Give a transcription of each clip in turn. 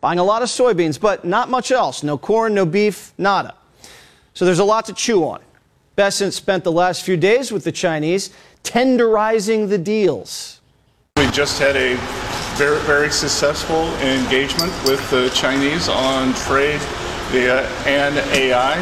buying a lot of soybeans, but not much else. No corn, no beef, nada. So there's a lot to chew on. Bessent spent the last few days with the Chinese, tenderizing the deals. We just had a very, very successful engagement with the Chinese on trade and AI,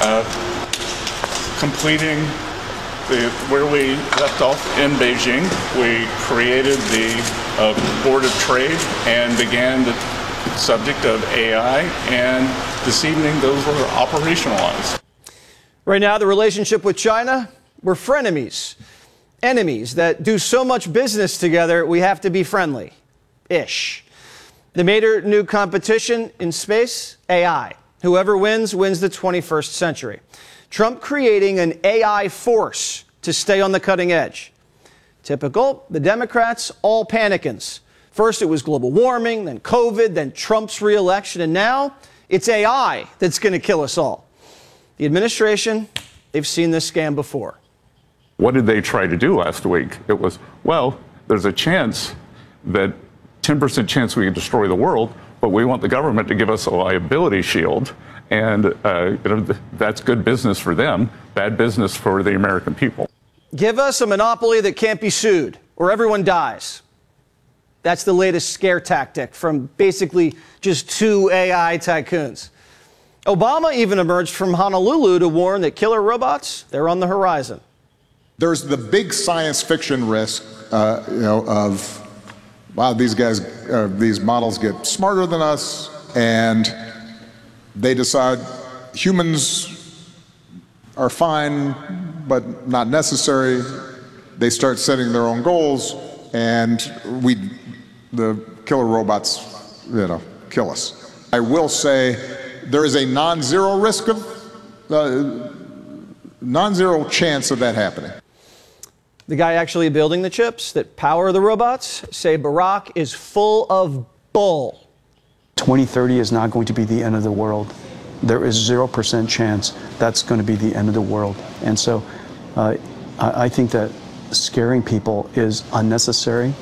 completing where we left off in Beijing. We created the Board of Trade and began the subject of AI, and this evening those were operationalized. Right now, the relationship with China, we're frenemies, enemies that do so much business together, we have to be friendly-ish. The major new competition in space, AI. Whoever wins, wins the 21st century. Trump creating an AI force to stay on the cutting edge. Typical, the Democrats all panicking. First it was global warming, then COVID, then Trump's re-election, and now it's AI that's going to kill us all. The administration, they've seen this scam before. What did they try to do last week? It was, well, there's a chance that 10% chance we could destroy the world, but we want the government to give us a liability shield. And that's good business for them, bad business for the American people. Give us a monopoly that can't be sued, or everyone dies. That's the latest scare tactic from basically just two AI tycoons. Obama even emerged from Honolulu to warn that killer robots, they're on the horizon. There's the big science fiction risk, of, wow, these models get smarter than us, and they decide humans are fine, but not necessary. They start setting their own goals, and the killer robots, kill us. I will say there is a non-zero risk of, non-zero chance of that happening. The guy actually building the chips that power the robots say Barack is full of bull. 2030 is not going to be the end of the world. There is 0% chance that's going to be the end of the world. And so I think that scaring people is unnecessary.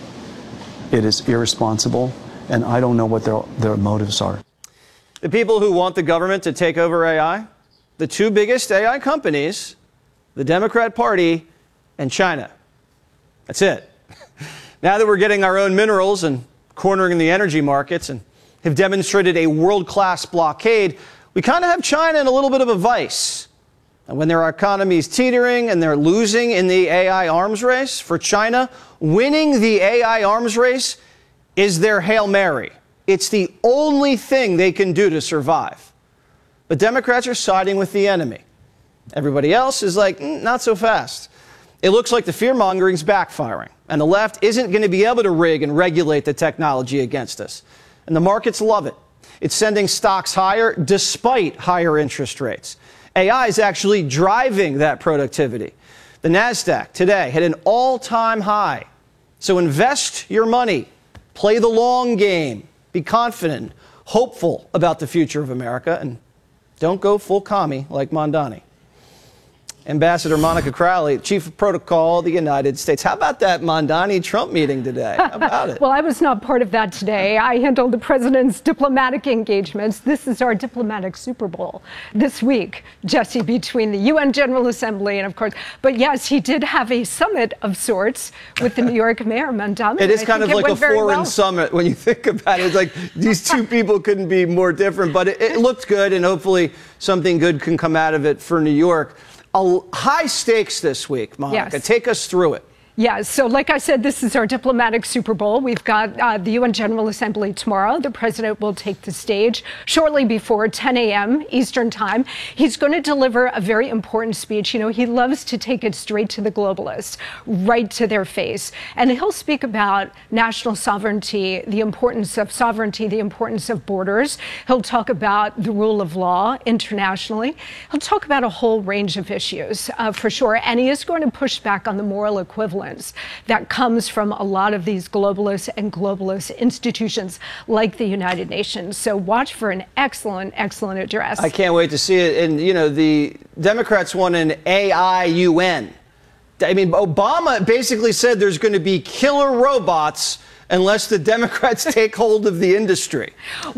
It is irresponsible, and I don't know what their motives are. The people who want the government to take over AI, the two biggest AI companies, the Democrat Party and China. That's it. Now that we're getting our own minerals and cornering the energy markets and have demonstrated a world-class blockade, we kind of have China in a little bit of a vice. And when their economy is teetering and they're losing in the AI arms race, for China, winning the AI arms race is their Hail Mary. It's the only thing they can do to survive. But Democrats are siding with the enemy. Everybody else is like, not so fast. It looks like the fear-mongering is backfiring, and the left isn't going to be able to rig and regulate the technology against us. And the markets love it. It's sending stocks higher despite higher interest rates. AI is actually driving that productivity. The NASDAQ today hit an all-time high. So invest your money, play the long game, be confident, hopeful about the future of America, and don't go full commie like Mondani. Ambassador Monica Crowley, Chief of Protocol of the United States. How about that Mondani-Trump meeting today? How about it? Well, I was not part of that today. I handled the president's diplomatic engagements. This is our diplomatic Super Bowl this week, Jesse, between the UN General Assembly and, of course, but yes, he did have a summit of sorts with the New York Mayor, Mondani. It is kind of like a foreign summit when you think about it. It's like these two people couldn't be more different, but it looked good, and hopefully something good can come out of it for New York. High stakes this week, Monica. Yes. Take us through it. Yeah, so like I said, this is our diplomatic Super Bowl. We've got the UN General Assembly tomorrow. The president will take the stage shortly before 10 a.m. Eastern time. He's going to deliver a very important speech. You know, he loves to take it straight to the globalists, right to their face. And he'll speak about national sovereignty, the importance of sovereignty, the importance of borders. He'll talk about the rule of law internationally. He'll talk about a whole range of issues, for sure. And he is going to push back on the moral equivalence that comes from a lot of these globalists and globalist institutions like the United Nations. So watch for an excellent, excellent address. I can't wait to see it. And, you know, the Democrats want an AI-UN. I mean, Obama basically said there's going to be killer robots unless the Democrats take hold of the industry.